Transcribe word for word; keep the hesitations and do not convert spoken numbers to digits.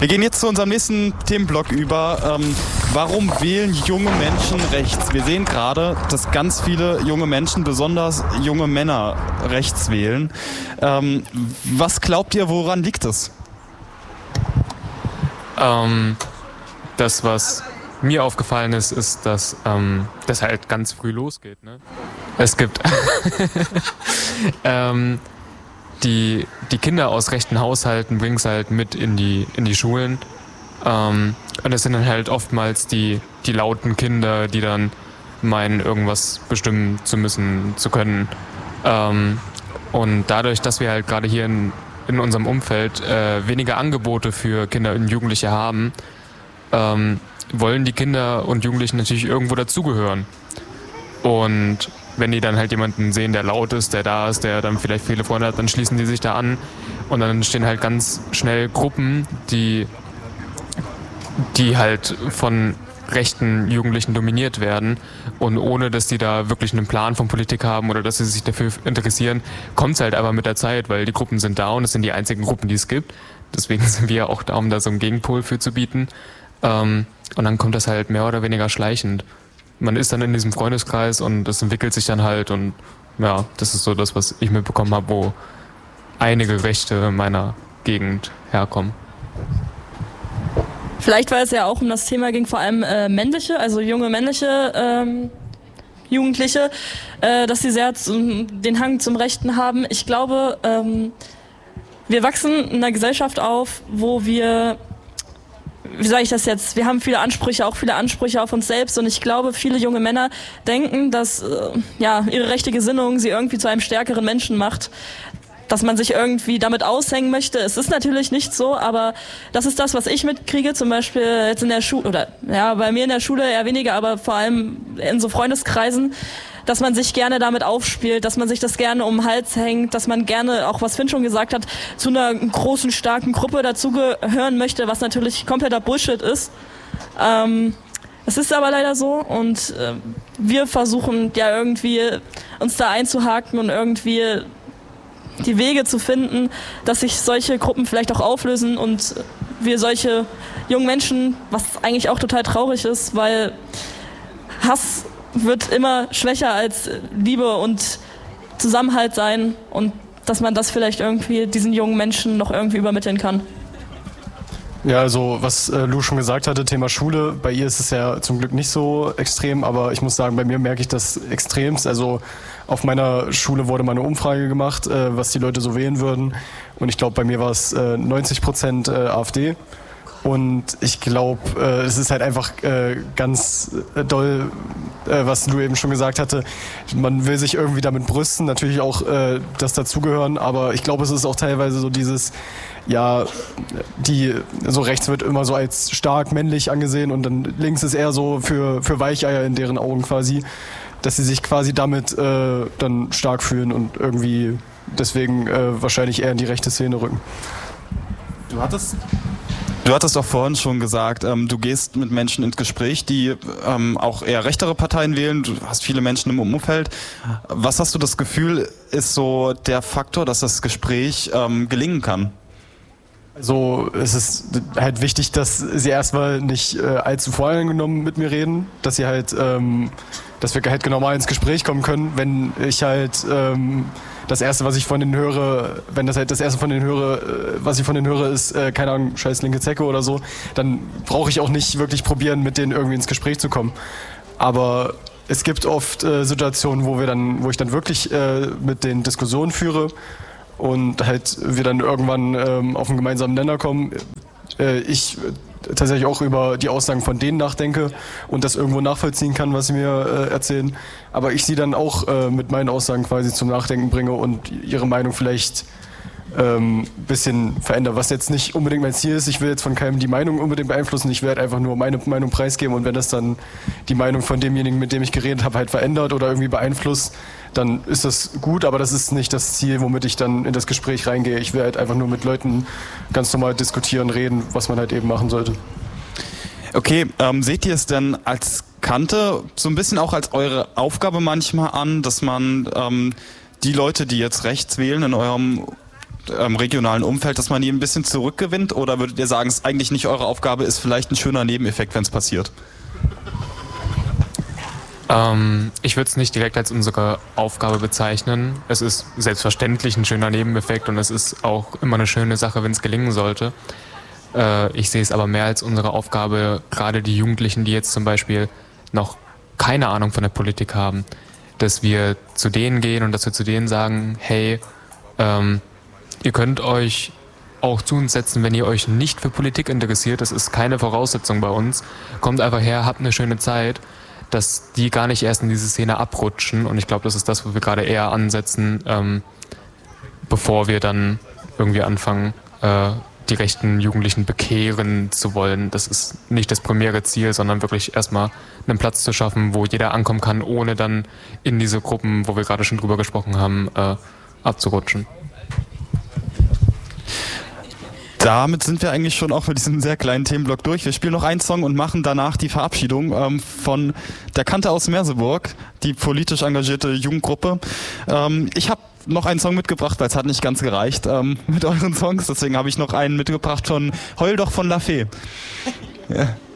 Wir gehen jetzt zu unserem nächsten Themenblock über. Ähm, warum wählen junge Menschen rechts? Wir sehen gerade, dass ganz viele junge Menschen, besonders junge Männer, rechts wählen. Ähm, was glaubt ihr, woran liegt es? Ähm, das, was mir aufgefallen ist, ist, dass ähm, das halt ganz früh losgeht. Ne? Es gibt ähm, die, die Kinder aus rechten Haushalten bringen es halt mit in die, in die Schulen. Ähm, und das sind dann halt oftmals die, die lauten Kinder, die dann meinen, irgendwas bestimmen zu müssen, zu können. Ähm, und dadurch, dass wir halt gerade hier in, in unserem Umfeld äh, weniger Angebote für Kinder und Jugendliche haben, ähm, wollen die Kinder und Jugendlichen natürlich irgendwo dazugehören. Und wenn die dann halt jemanden sehen, der laut ist, der da ist, der dann vielleicht viele Freunde hat, dann schließen die sich da an. Und dann entstehen halt ganz schnell Gruppen, die, die halt von rechten Jugendlichen dominiert werden. Und ohne, dass die da wirklich einen Plan von Politik haben oder dass sie sich dafür interessieren, kommt es halt einfach mit der Zeit, weil die Gruppen sind da und es sind die einzigen Gruppen, die es gibt. Deswegen sind wir auch da, um da so einen Gegenpol für zu bieten. Ähm, und dann kommt das halt mehr oder weniger schleichend. Man ist dann in diesem Freundeskreis und das entwickelt sich dann halt und ja, das ist so das, was ich mitbekommen habe, wo einige Rechte meiner Gegend herkommen. Vielleicht, weil es ja auch um das Thema ging, vor allem äh, männliche, also junge männliche ähm, Jugendliche, äh, dass sie sehr zum, den Hang zum Rechten haben. Ich glaube, ähm, wir wachsen in einer Gesellschaft auf, wo wir, wie sage ich das jetzt, wir haben viele Ansprüche, auch viele Ansprüche auf uns selbst und ich glaube, viele junge Männer denken, dass äh, ja, ihre rechte Gesinnung sie irgendwie zu einem stärkeren Menschen macht, dass man sich irgendwie damit aushängen möchte. Es ist natürlich nicht so, aber das ist das, was ich mitkriege, zum Beispiel jetzt in der Schule, oder ja, bei mir in der Schule eher weniger, aber vor allem in so Freundeskreisen, dass man sich gerne damit aufspielt, dass man sich das gerne um den Hals hängt, dass man gerne, auch was Finn schon gesagt hat, zu einer großen, starken Gruppe dazugehören möchte, was natürlich kompletter Bullshit ist. Ähm, es ist aber leider so und äh, wir versuchen ja irgendwie uns da einzuhaken und irgendwie die Wege zu finden, dass sich solche Gruppen vielleicht auch auflösen und wir solche jungen Menschen, was eigentlich auch total traurig ist, weil Hass wird immer schwächer als Liebe und Zusammenhalt sein und dass man das vielleicht irgendwie diesen jungen Menschen noch irgendwie übermitteln kann. Ja, also was äh, Lou schon gesagt hatte, Thema Schule, bei ihr ist es ja zum Glück nicht so extrem, aber ich muss sagen, bei mir merke ich das extremst. Also auf meiner Schule wurde mal eine Umfrage gemacht, äh, was die Leute so wählen würden und ich glaube, bei mir war es äh, neunzig Prozent äh, AfD. Und ich glaube, äh, es ist halt einfach äh, ganz äh, doll, äh, was du eben schon gesagt hatte. Man will sich irgendwie damit brüsten, natürlich auch äh, das dazugehören, aber ich glaube, es ist auch teilweise so dieses, ja, die so rechts wird immer so als stark männlich angesehen und dann links ist eher so für, für Weicheier in deren Augen quasi, dass sie sich quasi damit äh, dann stark fühlen und irgendwie deswegen äh, wahrscheinlich eher in die rechte Szene rücken. Du hattest... Du hattest auch vorhin schon gesagt, ähm, du gehst mit Menschen ins Gespräch, die ähm, auch eher rechtere Parteien wählen. Du hast viele Menschen im Umfeld. Was hast du das Gefühl, ist so der Faktor, dass das Gespräch ähm, gelingen kann? Also es ist halt wichtig, dass sie erstmal nicht äh, allzu voreingenommen mit mir reden, dass sie halt, ähm, dass wir halt genau mal ins Gespräch kommen können, wenn ich halt ähm, das erste, was ich von denen höre, wenn das halt das erste von denen höre, was ich von denen höre, ist, äh, keine Ahnung, scheiß linke Zecke oder so, dann brauche ich auch nicht wirklich probieren, mit denen irgendwie ins Gespräch zu kommen. Aber es gibt oft äh, Situationen, wo wir dann, wo ich dann wirklich äh, mit den Diskussionen führe und halt wir dann irgendwann ähm, auf einen gemeinsamen Nenner kommen. Äh, ich tatsächlich auch über die Aussagen von denen nachdenke und das irgendwo nachvollziehen kann, was sie mir äh, erzählen. Aber ich sie dann auch äh, mit meinen Aussagen quasi zum Nachdenken bringe und ihre Meinung vielleicht ähm, bisschen verändere. Was jetzt nicht unbedingt mein Ziel ist. Ich will jetzt von keinem die Meinung unbedingt beeinflussen. Ich werde einfach nur meine Meinung preisgeben und wenn das dann die Meinung von demjenigen, mit dem ich geredet habe, halt verändert oder irgendwie beeinflusst, dann ist das gut, aber das ist nicht das Ziel, womit ich dann in das Gespräch reingehe. Ich will halt einfach nur mit Leuten ganz normal diskutieren, reden, was man halt eben machen sollte. Okay, ähm, seht ihr es denn als Kante so ein bisschen auch als eure Aufgabe manchmal an, dass man ähm, die Leute, die jetzt rechts wählen in eurem ähm, regionalen Umfeld, dass man die ein bisschen zurückgewinnt? Oder würdet ihr sagen, es ist eigentlich nicht eure Aufgabe, ist vielleicht ein schöner Nebeneffekt, wenn es passiert? Ähm, ich würde es nicht direkt als unsere Aufgabe bezeichnen. Es ist selbstverständlich ein schöner Nebeneffekt und es ist auch immer eine schöne Sache, wenn es gelingen sollte. Äh, ich sehe es aber mehr als unsere Aufgabe, gerade die Jugendlichen, die jetzt zum Beispiel noch keine Ahnung von der Politik haben, dass wir zu denen gehen und dass wir zu denen sagen, hey, ähm, ihr könnt euch auch zu uns setzen, wenn ihr euch nicht für Politik interessiert. Das ist keine Voraussetzung bei uns. Kommt einfach her, habt eine schöne Zeit, dass die gar nicht erst in diese Szene abrutschen. Und ich glaube, das ist das, wo wir gerade eher ansetzen, ähm, bevor wir dann irgendwie anfangen, äh, die rechten Jugendlichen bekehren zu wollen. Das ist nicht das primäre Ziel, sondern wirklich erstmal einen Platz zu schaffen, wo jeder ankommen kann, ohne dann in diese Gruppen, wo wir gerade schon drüber gesprochen haben, äh, abzurutschen. Damit sind wir eigentlich schon auch mit diesem sehr kleinen Themenblock durch. Wir spielen noch einen Song und machen danach die Verabschiedung ähm, von der Kante aus Merseburg, die politisch engagierte Jugendgruppe. Ähm, ich habe noch einen Song mitgebracht, weil es hat nicht ganz gereicht ähm, mit euren Songs. Deswegen habe ich noch einen mitgebracht von Heul doch von La Fee. Ja.